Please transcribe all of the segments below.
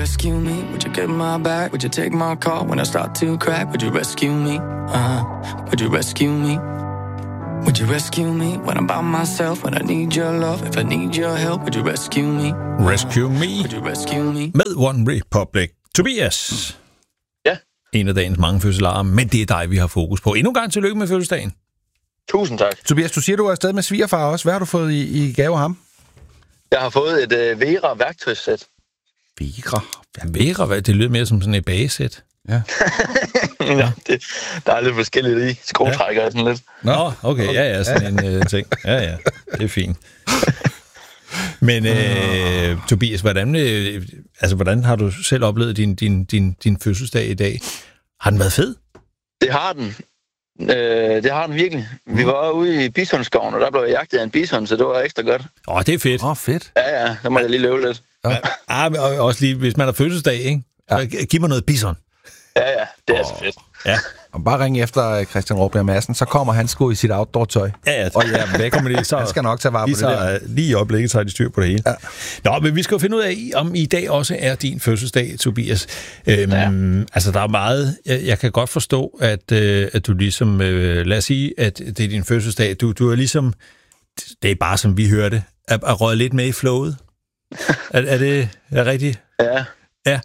rescue me? Would you get my back? Would you take my call when I start to crack? Would you rescue me? Would you rescue me? Would you rescue me when I'm by myself? When I need your love, if I need your help, would you rescue me? Rescue Me. Would you rescue me? Med One Republic. Tobias. Ja. En af dagens mange fødselarer, men det er dig, vi har fokus på. Endnu en gang tillykke med fødselsdagen. Tusind tak. Tobias, du siger, du er afsted med svigerfar også. Hvad har du fået i gave af ham? Jeg har fået et Vera-værktøjssæt. Vera, det lyder mere som sådan et bagesæt. Ja. Ja, der er lidt forskelligt i. Skruetrækker og sådan lidt. Nå, okay, ja, sådan en ting. Ja, det er fint. Men Tobias, hvordan har du selv oplevet din fødselsdag i dag? Har den været fed? Det har den. Det har den virkelig. Vi var ude i Bisonskoven, og der blev jeg jagtet af en bison, så det var ekstra godt. Det er fedt. Fedt. Ja, så må jeg lige løbe lidt. Men også lige, hvis man har fødselsdag, ikke? Så giv mig noget bison. Ja, det er så fedt. Ja. Og bare ringe efter Christian Råbjerg Madsen, så kommer han sgu i sit outdoor-tøj. Ja. Og ja, hvad kommer det så? Han skal nok tage vare på det der. Lige i øjeblikket tager de styr på det hele. Ja. Nå, men vi skal jo finde ud af, om i dag også er din fødselsdag, Tobias. Altså, der er meget. Jeg kan godt forstå, at du ligesom, lad os sige, at det er din fødselsdag. Du er ligesom, det er bare som vi hørte, at røget lidt med i flowet. Er det rigtigt? Ja. Ja.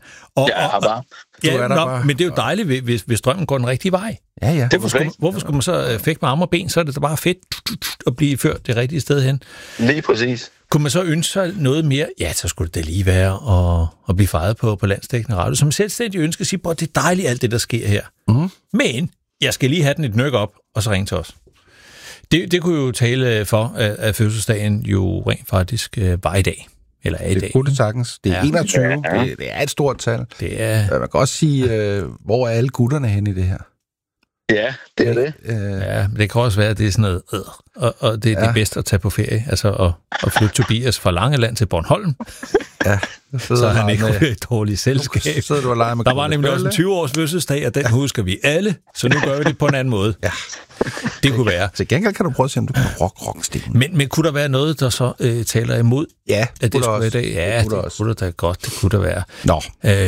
Bare. Men det er jo dejligt, hvis drømmen går den rigtige vej. Ja. Hvorfor skulle man så fække med arme og ben? Så er det da bare fedt at blive ført det rigtige sted hen. Lige præcis. Kunne man så ønske sig noget mere? Ja, så skulle det da lige være at blive fejret på landsdækkende radio. Som selvstændig ønsker at sige, det er dejligt alt det, der sker her. Mm. Men jeg skal lige have den et nøk op, og så ringe til os. Det kunne jo tale for, at fødselsdagen jo rent faktisk var i dag. Eller er i dag. Det kunne det sagtens. Det er 21. Det er et stort tal. Det er... Man kan også sige, hvor er alle gutterne henne i det her? Ja, det er det. Ja, men det kan også være, at det er sådan noget... Og det er det bedste at tage på ferie. Altså at flytte Tobias fra Langeland til Bornholm. Ja. Så han ikke kunne et dårligt selskab. Du og leger med der var nemlig også en 20-års fødselsdag, og den husker vi alle. Så nu gør vi det på en anden måde. Ja. Det kunne være. Til gengæld kan du prøve at se, om du kan rock-stenen. Men kunne der være noget, der så taler imod? Ja, det skulle være i dag. Ja, det kunne da godt. Det kunne der være. Nå.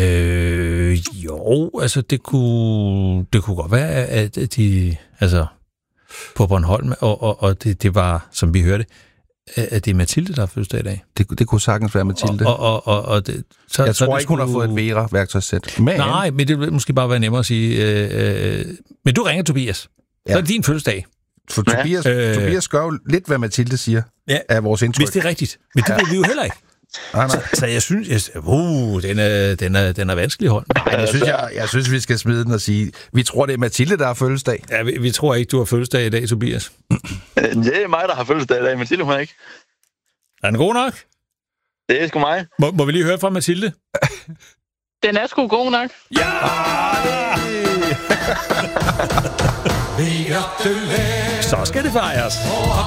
Jo, altså det kunne godt være, at de... Altså på Bornholm, og det var, som vi hørte, at det er Mathilde, der har fødselsdag i dag. Det kunne sagtens være Mathilde. Jeg tror ikke, hun har fået et Vera-værktøjssæt. Nej, men det vil måske bare være nemmere at sige. Men du ringer, Tobias. Ja. Så er det din fødselsdag. For Tobias gør jo lidt, hvad Mathilde siger, af vores indtryk. Hvis det er rigtigt. Men det vil vi jo heller ikke. Nej. Så jeg synes, den er vanskelig hånd. Jeg synes, vi skal smide den og sige, vi tror, det er Mathilde, der har fødselsdag. Ja, vi tror ikke, du har fødselsdag i dag, Tobias. Det er mig, der har fødselsdag i dag. Mathilde, hun er ikke. Er den god nok? Det er sgu mig. Må vi lige høre fra Mathilde? Den er sgu god nok. Ja! Så skal det fejres.